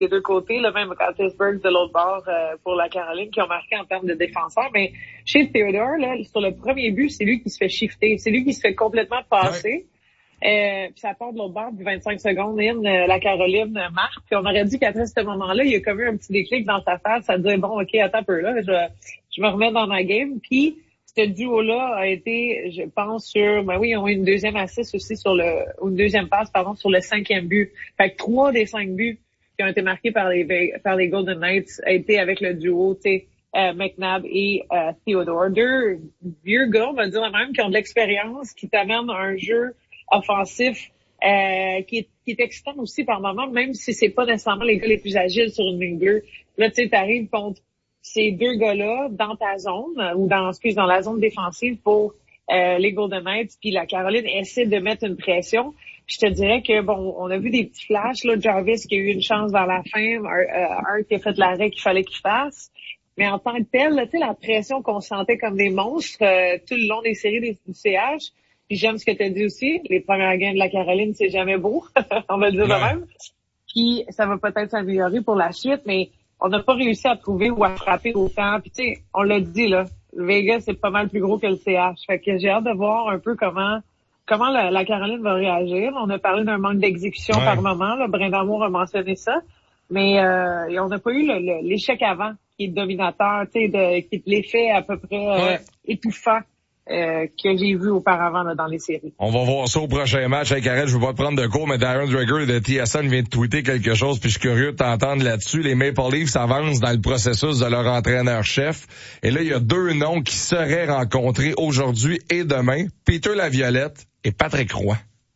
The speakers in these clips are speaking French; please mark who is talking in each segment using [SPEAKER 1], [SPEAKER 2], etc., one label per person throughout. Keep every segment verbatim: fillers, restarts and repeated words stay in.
[SPEAKER 1] des deux côtés, là, même Pittsburgh de l'autre bord euh, pour la Caroline, qui ont marqué en termes de défenseurs. Mais chez Theodore, là, sur le premier but, c'est lui qui se fait shifter. C'est lui qui se fait complètement passer. Ouais. Euh, puis ça part de l'autre bord, puis vingt-cinq secondes in, euh, la Caroline euh, marque. Puis on aurait dit qu'après ce moment-là, il y a comme eu un petit déclic dans sa face. Ça disait, bon, OK, attends un peu, là, je, je me remets dans ma game. Puis ce duo-là a été, je pense, sur, ben oui, ils ont eu une deuxième assist aussi sur le, ou une deuxième passe, pardon, sur le cinquième but. Fait que trois des cinq buts qui ont été marqués par les, par les Golden Knights a été avec le duo, tu sais, euh, McNabb et euh, Theodore. Deux vieux gars, on va dire même, qui ont de l'expérience, qui t'amènent un jeu offensif euh, qui est, qui est excitant aussi par moment, même si c'est pas nécessairement les gars les plus agiles sur une ligne bleue. Là, tu sais, t'arrives contre ces deux gars-là dans ta zone, ou dans, excuse, dans la zone défensive pour euh, les Golden Knights, puis la Caroline essaie de mettre une pression. Puis je te dirais que, bon, on a vu des petits flashs, là, Jarvis qui a eu une chance vers la fin, un, euh, un qui a fait l'arrêt qu'il fallait qu'il fasse. Mais en tant que tel, tu sais, la pression qu'on sentait comme des monstres euh, tout le long des séries des, du C H. Puis j'aime ce que tu as dit aussi, les premières games de la Caroline, c'est jamais beau, on va le dire de même. Puis ça va peut-être s'améliorer pour la suite, mais on n'a pas réussi à trouver ou à frapper autant. Puis tu sais, on l'a dit là, le Vegas c'est pas mal plus gros que le C H. Fait que j'ai hâte de voir un peu comment comment la, la Caroline va réagir. On a parlé d'un manque d'exécution ouais. par moment, là, Brindamour a mentionné ça, mais euh, on n'a pas eu le, le, l'échec avant qui est dominateur, tu sais, de, qui est l'effet à peu près euh, ouais. étouffant. Euh, que j'ai vu auparavant là, dans les séries.
[SPEAKER 2] On va voir ça au prochain match. Hey, Karel, je veux pas te prendre de cours, mais Darren Dreger de T S N vient de tweeter quelque chose, puis je suis curieux de t'entendre là-dessus. Les Maple Leafs avancent dans le processus de leur entraîneur-chef. Et là, il y a deux noms qui seraient rencontrés aujourd'hui et demain. Peter Laviolette et Patrick Roy.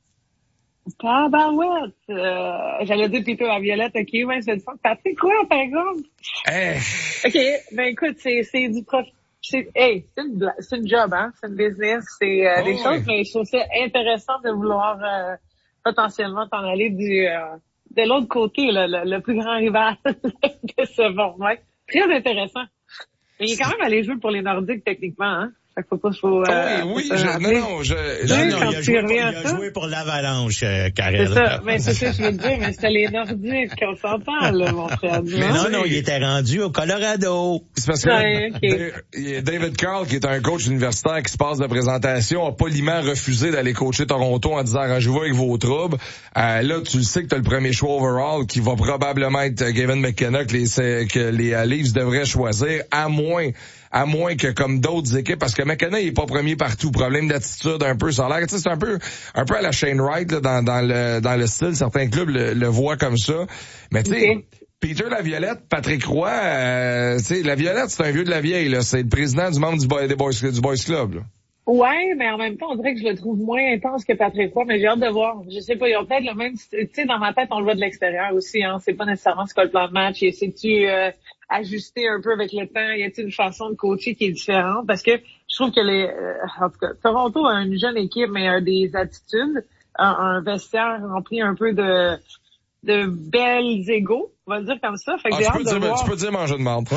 [SPEAKER 1] Tabarouette! Euh, j'allais dire Peter Laviolette, ok, ouais, c'est du fun. Patrick Roy, par exemple?
[SPEAKER 2] Hey.
[SPEAKER 1] Ok, ben écoute, c'est, c'est du profit. C'est, hey, c'est une, c'est une job, hein, c'est une business, c'est euh, oh, des choses, oui. Mais je trouve ça intéressant de vouloir euh, potentiellement t'en aller du euh, de l'autre côté, là, le, le plus grand rival de ce format. Très intéressant. Mais il est quand même allé jouer pour les Nordiques techniquement, hein. Fait qu'il faut pas faut. Euh,
[SPEAKER 2] oh, oui,
[SPEAKER 1] faut
[SPEAKER 2] oui, je, non, non, je, je
[SPEAKER 3] non, non, il a, joué pour, il a joué pour l'Avalanche, euh, Karel.
[SPEAKER 1] C'est ça, mais c'est ça que je veux dire, mais c'était les Nordiques qu'on s'entend, là, mon frère.
[SPEAKER 3] Mais non, non, il était rendu au Colorado.
[SPEAKER 2] C'est parce que ouais, okay. David Carl, qui est un coach universitaire qui se passe de présentation, a poliment refusé d'aller coacher Toronto en disant arrangez-vous avec vos troubles. Euh, là, tu le sais que t'as le premier choix overall qui va probablement être Gavin McKenna que les, que les Leafs devraient choisir, à moins à moins que comme d'autres équipes, parce que McKenna il est pas premier partout, problème d'attitude un peu, ça a l'air, tu sais, c'est un peu un peu à la Shane Wright là, dans, dans le dans le style, certains clubs le, le voient comme ça, mais tu sais, okay. Peter Laviolette, Patrick Roy, euh, tu sais, Laviolette c'est un vieux de la vieille, là, c'est le président du membre du Boys, des Boys, du Boys Club, là.
[SPEAKER 1] Ouais, mais en même temps, on dirait que je le trouve moins intense que Patrick Roy, mais j'ai hâte de voir. Je sais pas, ils ont peut-être le même, tu sais, dans ma tête, on le voit de l'extérieur aussi, hein. C'est pas nécessairement ce qu'est le plan de match. Et sais-tu euh, ajuster un peu avec le temps? Y a-t-il une façon de coacher qui est différente? Parce que je trouve que les, euh, en tout cas, Toronto a une jeune équipe, mais a des attitudes, un, un vestiaire rempli un peu de, de belles égos. On va le dire comme ça. Fait que
[SPEAKER 2] ah,
[SPEAKER 1] j'ai
[SPEAKER 2] tu,
[SPEAKER 1] hâte
[SPEAKER 2] peux
[SPEAKER 1] de
[SPEAKER 2] dire,
[SPEAKER 1] voir.
[SPEAKER 2] tu peux dire manger de marde.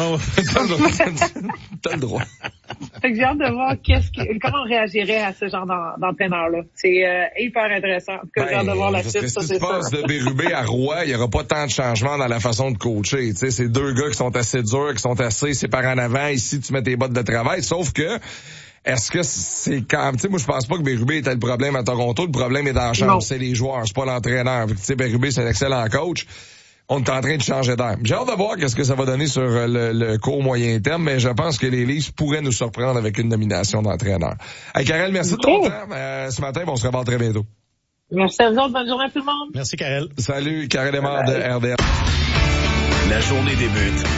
[SPEAKER 2] T'as le droit.
[SPEAKER 1] Fait que j'ai hâte de voir qu'est-ce que, comment on réagirait à ce genre d'entraîneur-là. C'est euh, hyper intéressant. En tout cas, ben, j'ai hâte de voir la suite.
[SPEAKER 2] Si tu passes de Bérubé à Roy, il y aura pas tant de changements dans la façon de coacher. Tu sais, c'est deux gars qui sont assez durs, qui sont assez c'est par en avant. Ici, tu mets tes bottes de travail. Sauf que, est-ce que c'est quand, tu sais, moi, je pense pas que Bérubé était le problème à Toronto. Le problème est dans la chambre. C'est les joueurs, c'est pas l'entraîneur. Tu sais, Bérubé, c'est un excellent coach. On est en train de changer d'air. J'ai hâte de voir qu'est-ce que ça va donner sur le, le court moyen terme, mais je pense que les Leafs pourraient nous surprendre avec une nomination d'entraîneur. Hey, Karel, merci okay. de ton temps. Euh, ce matin, on se revoit très bientôt.
[SPEAKER 1] Merci à vous autres. Bonne journée à tout le monde.
[SPEAKER 3] Merci, Karel.
[SPEAKER 2] Salut, Karel Emard de R D S.
[SPEAKER 4] La journée débute